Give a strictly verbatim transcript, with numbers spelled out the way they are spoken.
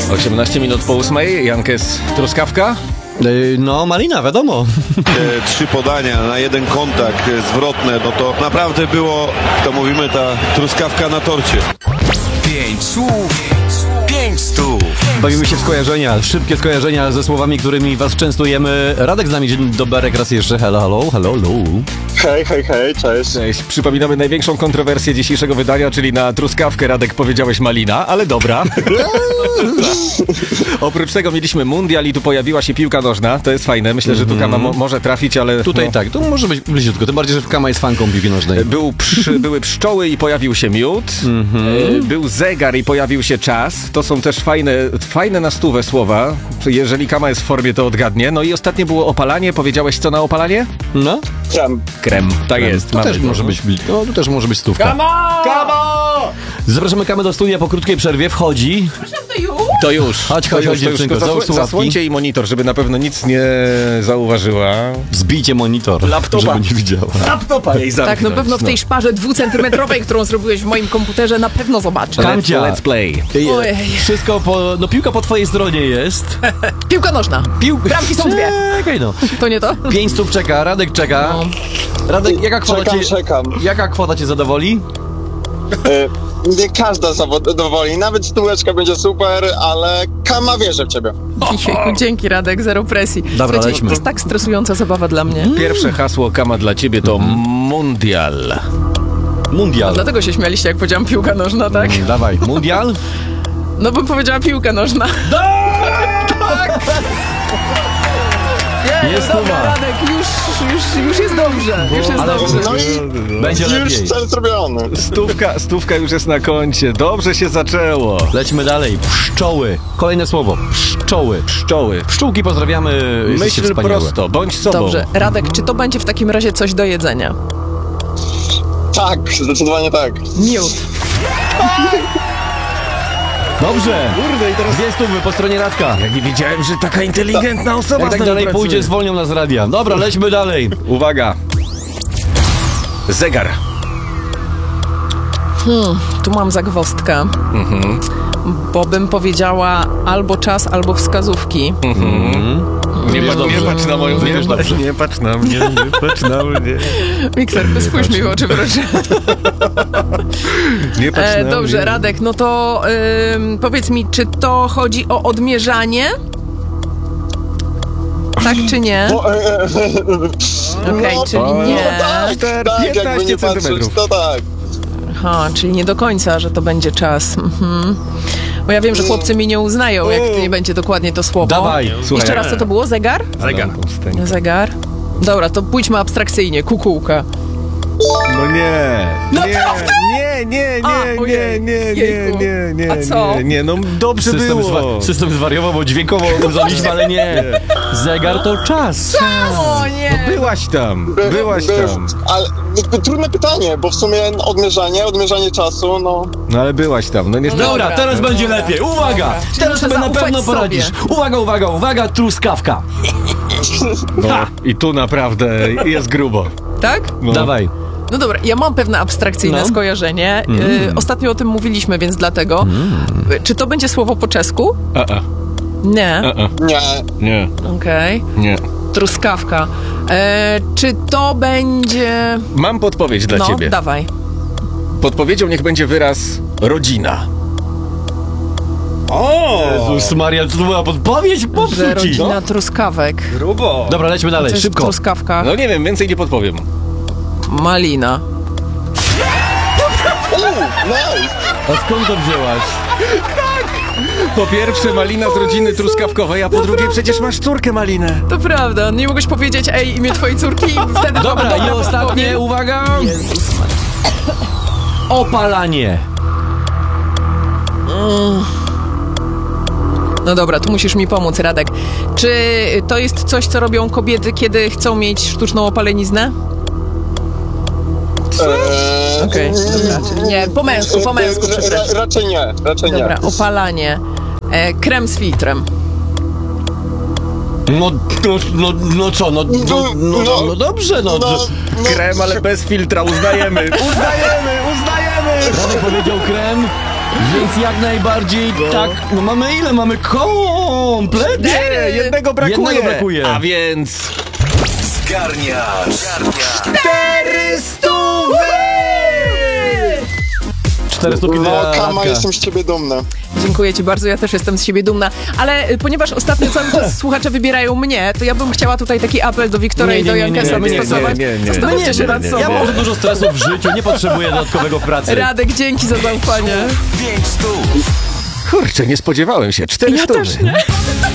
osiemnaście minut po ósmej, Jankes, truskawka? No, malina, wiadomo. Te trzy podania na jeden kontakt zwrotne, no to naprawdę było, to mówimy, ta truskawka na torcie. Pięć słów, pięć stów. Bawimy się w skojarzenia, szybkie skojarzenia ze słowami, którymi was częstujemy. Radek z nami, dzień dobry, raz jeszcze. Hello, hello, hello, hello. Hej, hej, hej, cześć. Cześć. Przypominamy największą kontrowersję dzisiejszego wydania, czyli na truskawkę, Radek, powiedziałeś malina, ale dobra. Oprócz tego mieliśmy mundial i tu pojawiła się piłka nożna. To jest fajne. Myślę, że tu Kama mo- może trafić, ale... Tutaj no. tak, tu może być bliziutko, tym bardziej, że Kama jest fanką piłki nożnej. Był przy, były pszczoły i pojawił się miód. Mm-hmm. Był zegar i pojawił się czas. To są też fajne, fajne na stówę słowa. Jeżeli Kama jest w formie, to odgadnie. No i ostatnie było opalanie. Powiedziałeś co na opalanie? No? Krem. Krem. Tak Krem. jest. To też go. może być, no, tu też może być stówka. Kama! Kama! Zapraszamy Kamę do studia po krótkiej przerwie. Wchodzi. To już. Chodź, to chodź, już, chodź, to już. dziewczynko, Tylko załóż zasło- słuchawki. zasłońcie jej monitor, żeby na pewno nic nie zauważyła. Zbijcie monitor, Laptopa. żeby nie widziała. Laptopa jej zamknąć. Tak, na pewno w tej szparze dwucentymetrowej, którą zrobiłeś w moim komputerze, na pewno zobaczę. Let's, Kamcia. let's play. Ej, Ojej. Wszystko po... No piłka po twojej stronie jest. Piłka nożna. Pił... Bramki są dwie. Czekaj no. To nie to? Pięć stów czeka, Radek czeka. Radek, jaka kwota Czekam, cię... czekam. Jaka kwota cię zadowoli? E, nie każda zadowoli, nawet stóweczka będzie super, ale Kama wierzy w ciebie. Jejku, dzięki Radek, zero presji. Słuchajcie, lećmy. to jest tak stresująca zabawa dla mnie. Pierwsze hasło Kama dla ciebie to mundial. Mundial. Dlatego się śmialiście, jak powiedziałam piłka nożna, tak? Mm, Dawaj, mundial? No bym powiedziała piłka nożna. Jest Dobra, suma. Radek, już, już, już jest dobrze. Już jest Ale- dobrze. No i Będzie już lepiej. cel zrobiony. Stówka, stówka już jest na koncie. Dobrze się zaczęło. Lećmy dalej. Pszczoły. Kolejne słowo. Pszczoły. Pszczoły. Pszczółki pozdrawiamy. Jesteście Myśl wspaniałe. prosto, bądź sobą. Dobrze, Radek, czy to będzie w takim razie coś do jedzenia? Tak, zdecydowanie tak. Miód. Dobrze. Kurde, i teraz... Dwie stówy po stronie Radka. Ja nie wiedziałem, że taka inteligentna osoba Jak z tak nami dalej pracuje. pójdzie, zwolnią nas z radia. Dobra, lećmy dalej. Uwaga. Zegar. Tu mam zagwozdkę. Mhm. Bo bym powiedziała albo czas, albo wskazówki. Nie, Wiesz patrz, nie dobrze. patrz na moją... Wiesz Nie, dobrze. patrz, nie patrz na mnie, nie patrz na mnie. Mikser, spójrz mi w oczy, proszę. Nie patrz E, na dobrze, mnie. Radek, no to ym, powiedz mi, czy to chodzi o odmierzanie? Tak czy nie? Bo, e, e, Okej, no, czyli o, nie. no tak, tak, jakby piętnaście nie patrzeć, centymetrów. to tak. Aha, czyli nie do końca, że to będzie czas. Mhm. Bo ja wiem, że chłopcy mi nie uznają, jak to nie będzie dokładnie to słowo. Dawaj. Słuchaj, Jeszcze raz, co to było? Zegar? Zegar. Zegar. Dobra, to pójdźmy abstrakcyjnie. Kukułka. No nie. Naprawdę? Nie, nie, A, nie, nie, ojej. nie, nie, Jejku. nie, nie, A co? nie, nie, no dobrze System, było. zwa- system zwariował, bo dźwiękowo uznaliśmy, ale nie. Zegar to czas. O nie! Byłaś tam, By- byłaś by- tam. Ale by- trudne pytanie, bo w sumie odmierzanie, odmierzanie czasu, no... No ale byłaś tam, no niestety. Dobra, Dobra. teraz będzie lepiej. Uwaga! Dobra. Czyli Teraz muszę sobie na zaufać pewno sobie. poradzisz. Uwaga, uwaga, uwaga, truskawka. No, i tu naprawdę jest grubo. Tak? No. Dawaj. No dobra, ja mam pewne abstrakcyjne No. skojarzenie. Y, ostatnio o tym mówiliśmy, więc dlatego. Y, Czy to będzie słowo po czesku? A, a, Nie. a, a. Nie, Nie, Okej. nie. Truskawka. E, czy to będzie... Mam podpowiedź dla no, ciebie. dawaj. Podpowiedzią niech będzie wyraz rodzina. Jezus Maria, to była podpowiedź? Że Popsuć ci. rodzina truskawek. Grubo. Dobra, lećmy dalej, Coś w szybko. truskawkach. No nie wiem, więcej nie podpowiem. Malina. nice. A skąd to wzięłaś? Po pierwsze malina z rodziny truskawkowej, a po drugie przecież masz córkę malinę. To prawda, nie mogłeś powiedzieć ej, imię twojej córki i wtedy... Dobra, i ostatnie, podpowiem. uwaga. Jezus Maria. Opalanie. No dobra, tu musisz mi pomóc, Radek. Czy to jest coś, co robią kobiety, kiedy chcą mieć sztuczną opaleniznę? Eee, Okej, dobra, czyli nie, po męsku, po męsku, ra- przepraszam. Raczej nie, raczej nie. Dobra, opalanie. E, krem z filtrem. No, no, no, no co, no, no, no, no, no dobrze, no. No, że- no, Krem, ale bez filtra, uznajemy. Uznajemy, uznajemy. Radek powiedział krem, Więc jak najbardziej tak, no mamy ile? Mamy kompletnie! Nie, jednego brakuje. Jednego brakuje. A więc... Zgarniasz. Cztery stówy! Cztery sztuki No, dla Kama, Radka. jestem z ciebie dumny. Dziękuję ci bardzo, ja też jestem z siebie dumna. Ale y, ponieważ ostatnio cały czas słuchacze wybierają mnie, to ja bym chciała tutaj taki apel do Wiktora Nie, i do nie, nie, nie, Jankesa nie, nie, wystosować. nie, nie, nie. Zastanówcie się nad sobą. Ja mam dużo stresu w życiu, nie potrzebuję dodatkowego pracy. Radek, dzięki za zaufanie. Pięć stów. Kurczę, nie spodziewałem się. Cztery Ja stówy. też nie.